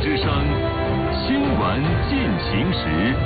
之声，新闻进行时。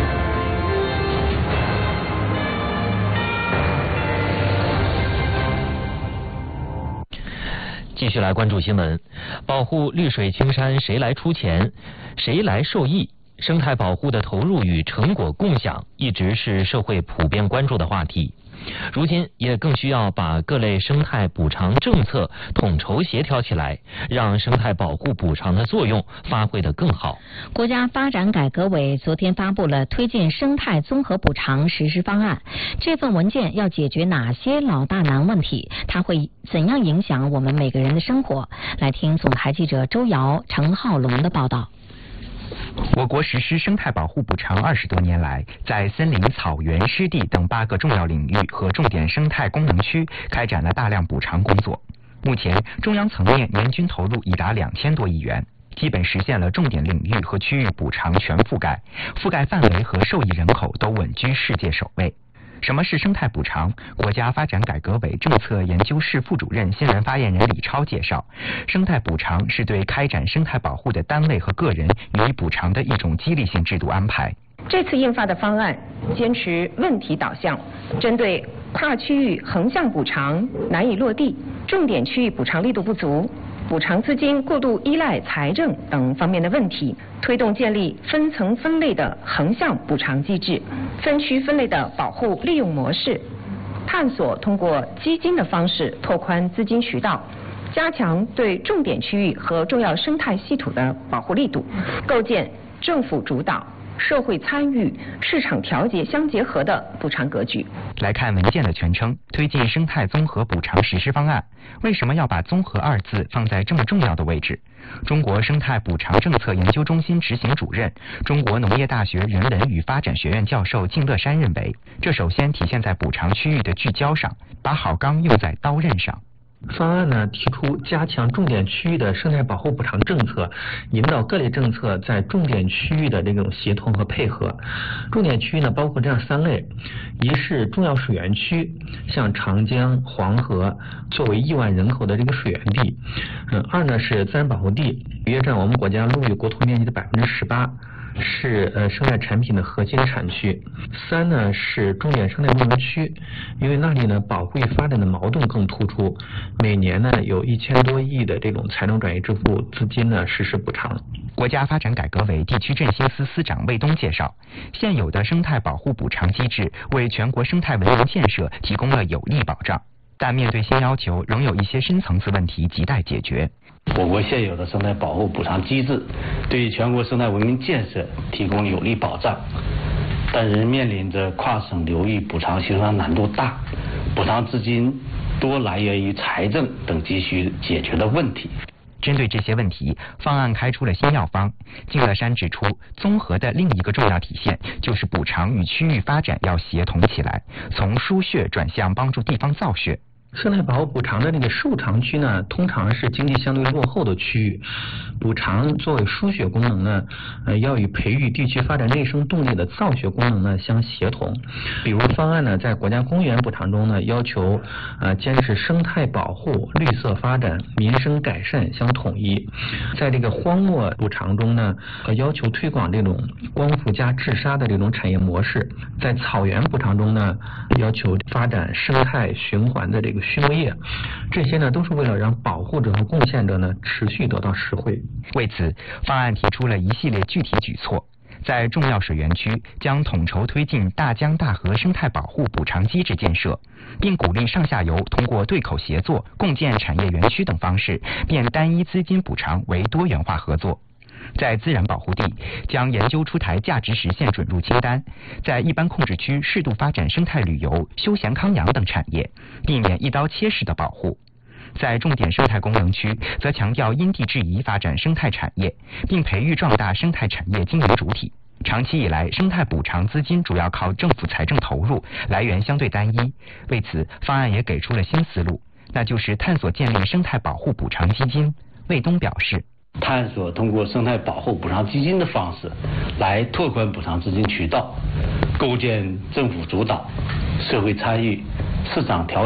继续来关注新闻，保护绿水青山，谁来出钱，谁来受益？生态保护的投入与成果共享一直是社会普遍关注的话题。如今也更需要把各类生态补偿政策统筹协调起来，让生态保护补偿的作用发挥得更好。 国家发展改革委昨天发布了推进生态综合补偿实施方案。这份文件要解决哪些老大难问题？它会怎样影响我们每个人的生活？来听总台记者周瑶、陈浩龙的报道。 我国实施生态保护补偿20多年来，在森林、草原、湿地等8个重要领域和重点生态功能区开展了大量补偿工作。目前，中央层面年均投入已达2000多亿元，基本实现了重点领域和区域补偿全覆盖，覆盖范围和受益人口都稳居世界首位。什么是生态补偿？国家发展改革委政策研究室副主任、新闻发言人李超介绍，生态补偿是对开展生态保护的单位和个人予以补偿的一种激励性制度安排。 这次印发的方案坚持问题导向，针对跨区域横向补偿难以落地、重点区域补偿力度不足、补偿资金过度依赖财政等方面的问题，推动建立分层分类的横向补偿机制，分区分类的保护利用模式，探索通过基金的方式拓宽资金渠道，加强对重点区域和重要生态系统的保护力度，构建政府主导、社会参与、市场调节相结合的补偿格局。 来看文件的全称：推进生态综合补偿实施方案。为什么要把综合2字放在这么重要的位置？中国生态补偿政策研究中心执行主任、中国农业大学人文与发展学院教授靳乐山认为，这首先体现在补偿区域的聚焦上，把好钢用在刀刃上。 方案呢提出加强重点区域的生态保护补偿政策，引导各类政策在重点区域的这种协同和配合。重点区域呢包括这样3类：一是重要水源区，像长江、黄河作为亿万人口的这个水源地。2呢是自然保护地，约占我们国家陆域国土面积的18%。是生态产品的核心产区。3呢是重点生态功能区，因为那里呢保护与发展的矛盾更突出，每年呢有1000多亿的这种财政转移支付资金呢实施补偿。 国家发展改革委地区振兴司司长魏东介绍，现有的生态保护补偿机制为全国生态文明建设提供了有力保障，但面对新要求，仍有一些深层次问题亟待解决。 我国现有的生态保护补偿机制对全国生态文明建设提供有力保障，但仍面临着跨省流域补偿协商难度大、补偿资金多来源于财政等急需解决的问题。 针对这些问题，方案开出了新药方。靳乐山指出，综合的另一个重要体现就是补偿与区域发展要协同起来，从输血转向帮助地方造血。 生态保护补偿的那个受偿区呢，通常是经济相对落后的区域，补偿作为输血功能呢，要与培育地区发展内生动力的造血功能呢相协同。比如方案呢，在国家公园补偿中呢，要求坚持生态保护、绿色发展、民生改善相统一。在这个荒漠补偿中呢，要求推广这种光伏加治沙的这种产业模式。在草原补偿中呢，要求发展生态循环的这个畜牧业，这些呢都是为了让保护者和贡献者呢持续得到实惠。 为此，方案提出了一系列具体举措，在重要水源区将统筹推进大江大河生态保护补偿机制建设，并鼓励上下游通过对口协作、共建产业园区等方式，变单一资金补偿为多元化合作。在自然保护地，将研究出台价值实现准入清单，在一般控制区适度发展生态旅游、休闲康养等产业，避免一刀切式的保护。在重点生态功能区，则强调因地制宜发展生态产业，并培育壮大生态产业经营主体。长期以来，生态补偿资金主要靠政府财政投入，来源相对单一。为此，方案也给出了新思路，那就是探索建立生态保护补偿基金。魏东表示， 探索通过生态保护补偿基金的方式来拓宽补偿资金渠道，构建政府主导、社会参与、市场调